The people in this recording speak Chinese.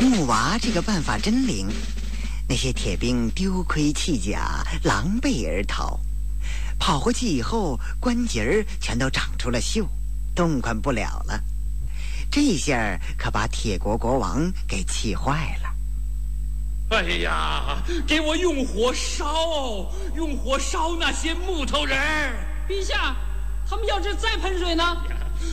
木娃这个办法真灵，那些铁兵丢盔弃甲，狼狈而逃。跑回去以后，关节儿全都长出了锈，动弹不了了。这下可把铁国国王给气坏了。 哎呀，给我用火烧，用火烧那些木头人儿！ 陛下，他们要是再喷水呢？